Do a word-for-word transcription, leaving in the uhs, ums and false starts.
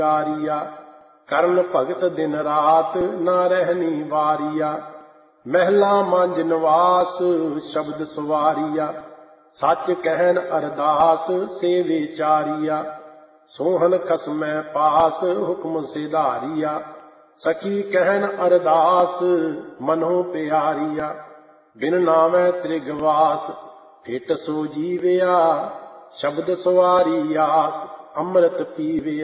ਆਰੀਆ। ਕਰਨ ਭਗਤ ਦਿਨ ਰਾਤ ਨਾ ਰਹਿਣੀ ਵਾਰੀਆ। ਮਹਿਲਾ ਮੰਜ ਨਿਵਾਸ ਸ਼ਬਦ ਸਵਾਰੀਆ। ਸੱਚ ਕਹਿਣ ਅਰਦਾਸ ਸੇਵੇ ਚਾਰੀਆ। ਸੋਹਣ ਖਸਮੈ ਪਾਸ ਹੁਕਮ ਸਿਧਾਰੀਆ। ਸਖੀ ਕਹਿਣ ਅਰਦਾਸ ਮਨੋ ਪਿਆਰੀਆ। ਬਿਨ ਨਾਮੈ ਤ੍ਰਿਗਵਾਸ ਫਿਟ ਸੋ ਜੀਵਿਆ। ਸ਼ਬਦ ਸਵਾਰੀ ਆਸ ਅੰਮ੍ਰਿਤ ਪੀਵਿਆ।